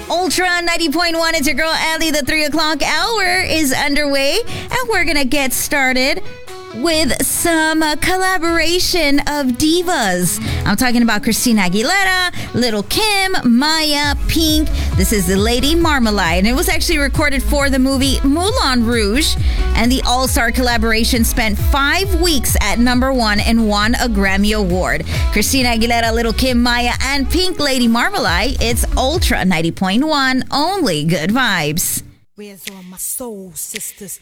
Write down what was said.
Ultra 90.1. It's your girl, Allie. The 3 o'clock hour is underway, and we're going to get started with some collaboration of divas. I'm talking about Christina Aguilera, Lil' Kim, Maya, Pink. This is the Lady Marmalade, and it was actually recorded for the movie Moulin Rouge, and the all-star collaboration spent 5 weeks at #1 and won a Grammy Award. Christina Aguilera, Lil' Kim, Maya, and Pink, Lady Marmalade. It's Ultra 90.1, only good vibes. Where's all my soul sisters?